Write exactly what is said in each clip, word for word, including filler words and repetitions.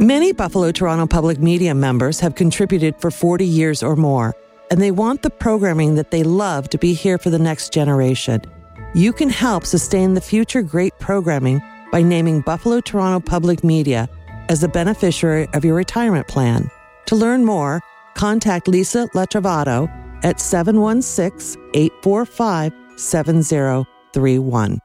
Many Buffalo Toronto Public Media members have contributed for forty years or more, and they want the programming that they love to be here for the next generation. You can help sustain the future great programming by naming Buffalo Toronto Public Media as the beneficiary of your retirement plan. To learn more, contact Lisa Letrovato at seven one six, eight four five, seven zero three one.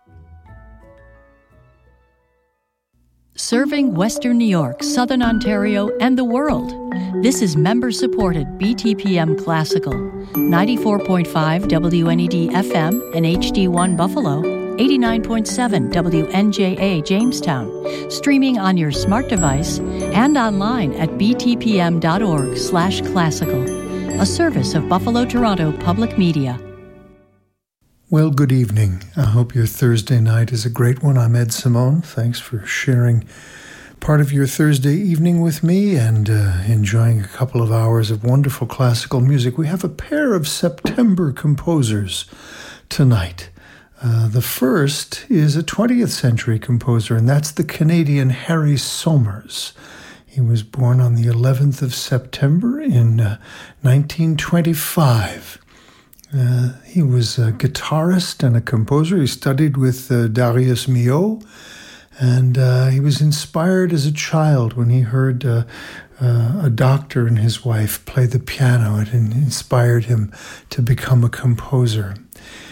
Serving Western New York, Southern Ontario, and the world. This is member-supported B T P M Classical, ninety-four point five W N E D F M and H D one Buffalo, eighty-nine point seven W N J A Jamestown, streaming on your smart device and online at b t p m dot org slash classical, a service of Buffalo Toronto Public Media. Well, good evening. I hope your Thursday night is a great one. I'm Ed Simone. Thanks for sharing part of your Thursday evening with me and uh, enjoying a couple of hours of wonderful classical music. We have a pair of September composers tonight. Uh, the first is a twentieth century composer, and that's the Canadian Harry Somers. He was born on the eleventh of September in uh, nineteen twenty-five. Uh, he was a guitarist and a composer. He studied with uh, Darius Milhaud, and uh, he was inspired as a child when he heard uh, uh, a doctor and his wife play the piano. It inspired him to become a composer.